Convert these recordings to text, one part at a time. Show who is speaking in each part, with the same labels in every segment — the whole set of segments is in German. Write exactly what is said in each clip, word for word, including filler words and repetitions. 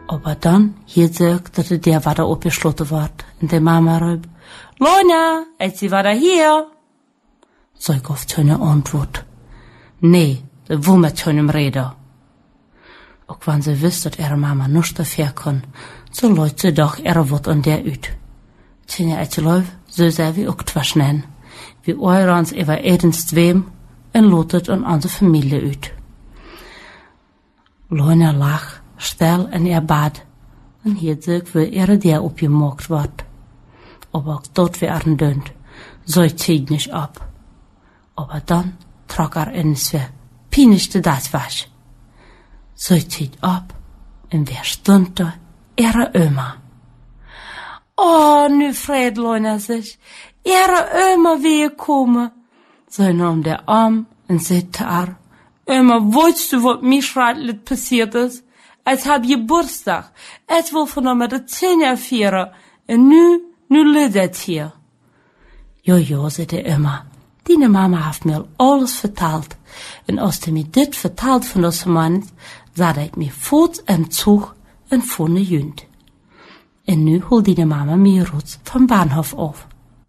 Speaker 1: Aber dann hier sagt, dass der Vater abgeschlossen wird. Und die Mama rief, Lona, ist sie wieder hier? So ich auf keine Antwort. Nee, da wo mit keinem Reden. Auch wenn sie wisst, dass ihre Mama nicht dafür kann, so läuft sie doch ihre Wort an der üt. Tja, als läuft, so sei wie auch etwas nennen. Wie eurans über edens Zwem und lotet an unsere Familie üt. Lona lach, still in ihr Bad, und hier sagt, wie ihre der aufgemacht wird. Aber auch dort werden dünnt, so zieht nicht ab. Aber dann trug er ins Wehr, pinischte das was. So zieht ab, und wer stund da? Ihre Oma. Oh, nu freut Lona sich, ihre Oma wie kommen. So nahm der Arm und sagte er, Oma, weißt du, was mir schrecklich passiert ist? Es hab Geburtstag, es will von mir die Zähne feiern, und nu, nu liegt hier. Jo, jo, sagte Oma, deine Mama hat mir alles vertelt, und als du mir dit vertelt von das Mann, sah ich mir voort im Zug und vorne jünd. Und nu holt deine Mama mir Rutz vom Bahnhof auf.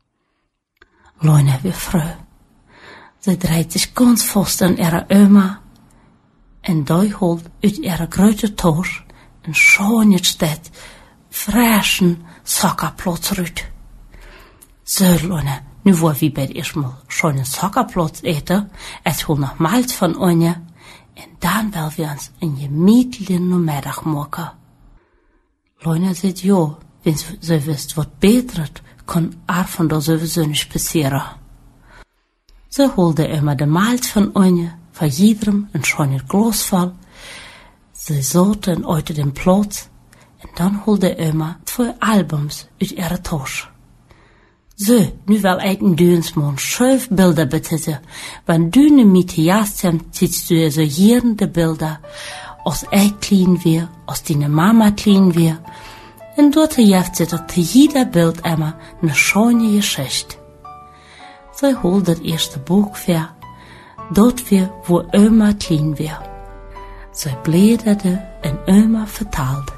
Speaker 1: Lona wie froh. Sie dreht sich ganz fest an ihre Oma, und da holt uit ihre große Tasche ein schönes Stück frischen Sockerplatz rüt. So, Lona, nu wollen wir bei erstmal schönen Sockerplatz eten, es hol noch Malz von Anja, und dann wollen wir uns ein gemütlichen Mittag machen. Lona sagt ja, wenn sie wisst, was betret, kann er von da sowieso nicht passieren. Sie holte immer den Malz von Anja, für jedem ein schönes Glas voll. Sie sorten heute den Platz, und dann holte immer zwei Albums aus ihrer Tasche. So, nu will ich in Dönsmann schöf Bilder betissen. Wenn du ne mit jastem, ziehst du so jeden de Bilder, als ich klein wir, als deine Mama klein wir. Und dort jaft sie doch zu jeder Bild immer ne schöne Geschichte. Sie holt das erste Buch für, dort wir, wo Oma klein wir. Sie blätterte und Oma vertalt.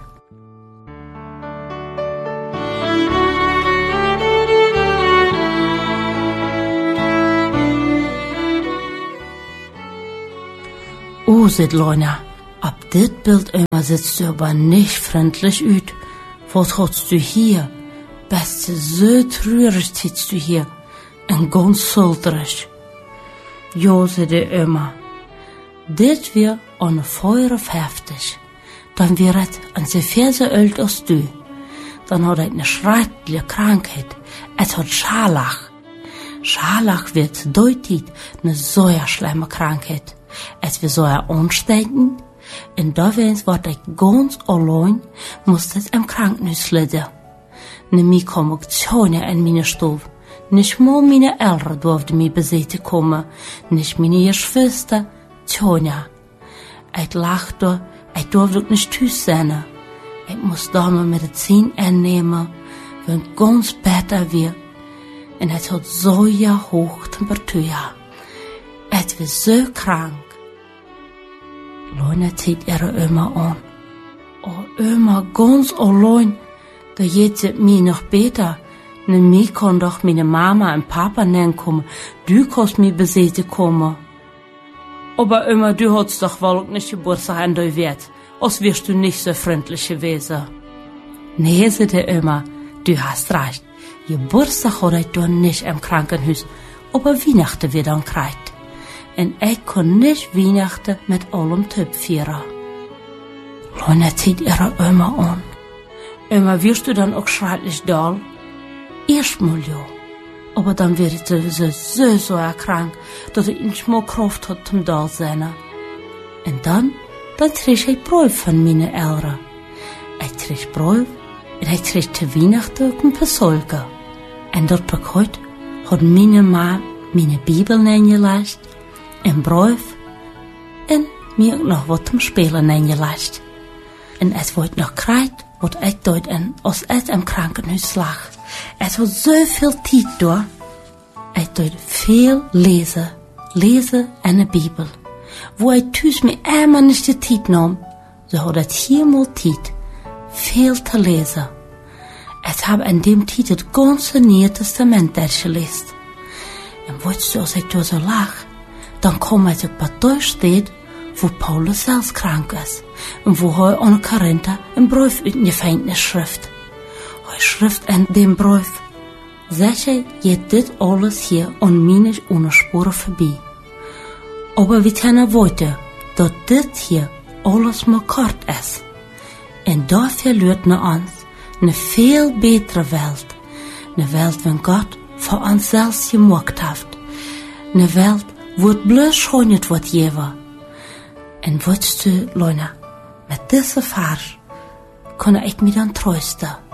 Speaker 1: Oh, sagt Lona, ab dit Bild immer sitzt du aber nicht freundlich üt. Was hast du hier? Beste, so trürig sitzt du hier. Und ganz sulterig. Jo, sagt die Oma. Dit wir ohne Feuer heftig. Dann wird es an se Ferse ölt als du. Dann hat er eine schreckliche Krankheit. Es hat Scharlach. Scharlach wird deutlich eine so schlimme Krankheit. Es wird so ansteckend, und da wenn's wird ich ganz allein, muss es im Krankenhaus liegen. Nämlich komme ich zone in meine Stube. Nicht mal meine Eltern durften mich besuchen kommen, nicht meine Geschwister, zone. Ich lachte, ich durfte nicht tüß sein. Ich muss da mal Medizin einnehmen, wenn ganz besser wird. Und es hat so ja hoch Temperatur. Es wird so krank. Lona zieht ihre Oma an. Oh, Oma, ganz allein. Da geht es mir noch besser. Ne, mir kann doch meine Mama und Papa nennen kommen. Du kannst mir besuchen kommen. Aber Oma, du hast doch wohl nicht Geburtstag an der Welt. Als wirst du nicht so freundlich gewesen. Nee, sagte Oma, du hast recht. Geburtstag hat ich doch nicht im Krankenhaus. Aber Weihnachten wird dann kriegt. Und ich kann nicht Weihnachten mit allem Typ feiern. Lona zieht ihre Oma an. Oma, wirst du dann auch schrecklich doll? Erstmal ja. Aber dann wird sie so, so, so krank, dass ich nicht mehr Kraft hat zum doll sein. Und dann, dann krieg ich Brief von meinen Eltern. Ich krieg Brief und ich krieg zu Weihnachten ein paar Solke. Und dort bekommt hat meine Mama meine Bibel eingelassen, ein Brief und mir noch was zum Spielen eingelassen. Und es wird noch kreit, was ich dort in, als ich im Krankenhaus lag. Es war so viel Zeit da. Ich dort viel lesen, lesen in der Bibel. Wo ich tüß mir immer nicht die Zeit nahm, so hat ich hier mal Zeit, viel zu lesen. Ich habe in dem Titel das ganze Neue Testament durchgelesen. Und weißt du, als ich da so lach, dann komme ich bei der steht, wo Paulus selbst krank ist und wo er an Korinther einen Brief in die Feindnis schrift. Er schrift in dem Brief, sicher geht dit alles hier an mir ohne Spuren vorbei. Aber wir können weiter, dass dit hier alles mal kort ist. Und dafür lehrt ne uns eine viel bessere Welt. Eine Welt, wenn Gott für uns selbst gemacht hat. Eine Welt, wo es bloß schönet wird jeweils. Und weißt du, Leute, mit dieser Vers kann ich mich dann trösten.